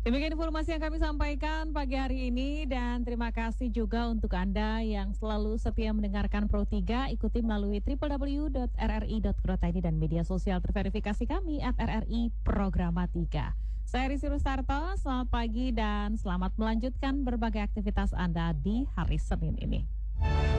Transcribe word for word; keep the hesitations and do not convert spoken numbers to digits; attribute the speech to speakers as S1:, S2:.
S1: Demikian informasi yang kami sampaikan pagi hari ini dan terima kasih juga untuk Anda yang selalu setia mendengarkan Pro tiga. Ikuti melalui w w w dot r r i dot co dot i d dan media sosial terverifikasi kami at R R I Programatika. Saya Risi Rustarto, selamat pagi dan selamat melanjutkan berbagai aktivitas Anda di hari Senin ini.